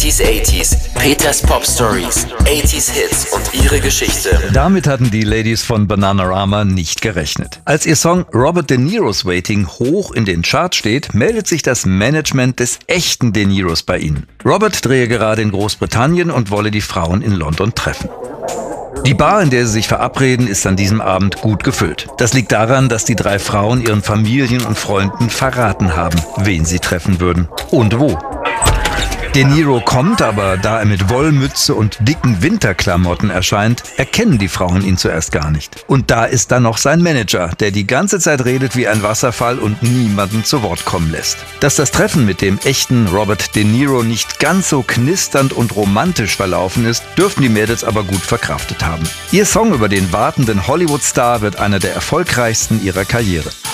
90s, Peters Pop Stories, 80s Hits und ihre Geschichte. Damit hatten die Ladies von Bananarama nicht gerechnet. Als ihr Song Robert De Niro's Waiting hoch in den Charts steht, meldet sich das Management des echten De Niros bei ihnen. Robert drehe gerade in Großbritannien und wolle die Frauen in London treffen. Die Bar, in der sie sich verabreden, ist an diesem Abend gut gefüllt. Das liegt daran, dass die 3 Frauen ihren Familien und Freunden verraten haben, wen sie treffen würden und wo. De Niro kommt, aber da er mit Wollmütze und dicken Winterklamotten erscheint, erkennen die Frauen ihn zuerst gar nicht. Und da ist dann noch sein Manager, der die ganze Zeit redet wie ein Wasserfall und niemanden zu Wort kommen lässt. Dass das Treffen mit dem echten Robert De Niro nicht ganz so knisternd und romantisch verlaufen ist, dürften die Mädels aber gut verkraftet haben. Ihr Song über den wartenden Hollywood-Star wird einer der erfolgreichsten ihrer Karriere.